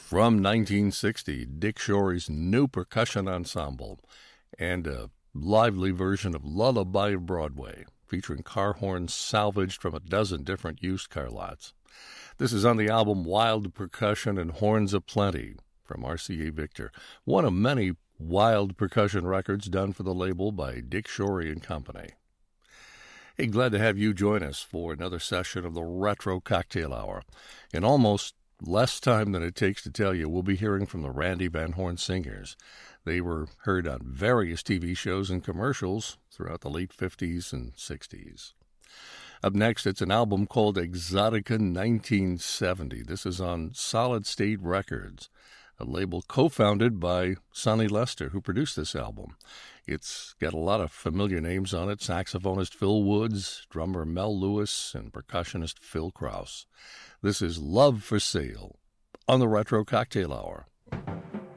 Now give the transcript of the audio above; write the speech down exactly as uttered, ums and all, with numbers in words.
From nineteen sixty, Dick Shorey's new percussion ensemble and a lively version of Lullaby of Broadway, featuring car horns salvaged from a dozen different used car lots. This is on the album Wild Percussion and Horns Aplenty from R C A Victor, one of many wild percussion records done for the label by Dick Shorey and Company. Hey, glad to have you join us for another session of the Retro Cocktail Hour. In almost less time than it takes to tell you, we'll be hearing from the Randy Van Horn Singers. They were heard on various T V shows and commercials throughout the late fifties and sixties. Up next, it's an album called Exotica nineteen seventy. This is on Solid State Records, a label co-founded by Sonny Lester, who produced this album. It's got a lot of familiar names on it: saxophonist Phil Woods, drummer Mel Lewis, and percussionist Phil Krause. This is Love for Sale on the Retro Cocktail Hour.